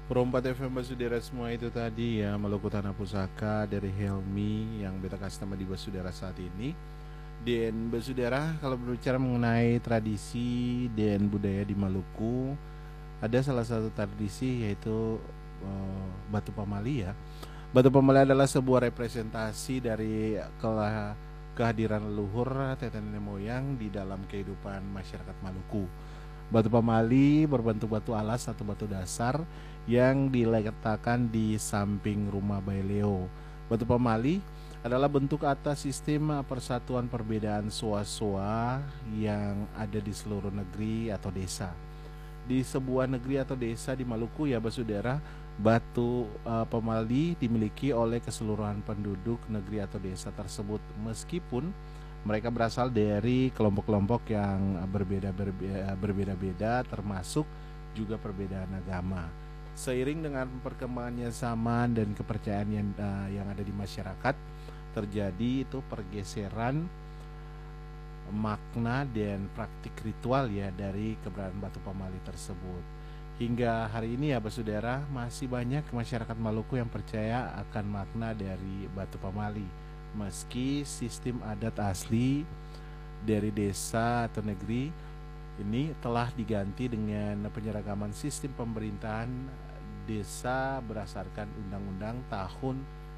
Perompat FM Basudara semua itu tadi ya, Maluku Tanah Pusaka dari Helmi yang beta kasih nama di Basudara saat ini. Dan Basudara, kalau berbicara mengenai tradisi dan budaya di Maluku, ada salah satu tradisi yaitu Batu Pamali ya. Batu Pamali adalah sebuah representasi dari kehadiran leluhur teteh nenek moyang di dalam kehidupan masyarakat Maluku. Batu Pamali berbentuk batu alas atau batu dasar yang diletakkan di samping rumah Baileo. Batu Pamali adalah bentuk atas sistem persatuan perbedaan soa-soa yang ada di seluruh negeri atau desa. Di sebuah negeri atau desa di Maluku ya Basudara, batu pemali dimiliki oleh keseluruhan penduduk negeri atau desa tersebut meskipun mereka berasal dari kelompok-kelompok yang berbeda-beda termasuk juga perbedaan agama. Seiring dengan perkembangannya zaman dan kepercayaan yang ada di masyarakat, terjadi itu pergeseran makna dan praktik ritual ya dari keberadaan batu pamali tersebut. Hingga hari ini ya Basudara, masih banyak masyarakat Maluku yang percaya akan makna dari batu pamali. Meski sistem adat asli dari desa atau negeri ini telah diganti dengan penyeragaman sistem pemerintahan desa berdasarkan Undang-Undang tahun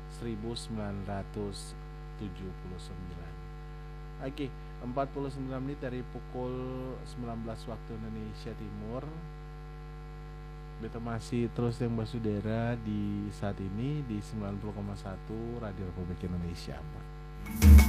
1979. Oke, 49 menit dari pukul 19 waktu Indonesia Timur. Beta masih terus yang Basudara di saat ini di 90,1 Radio Republik Indonesia.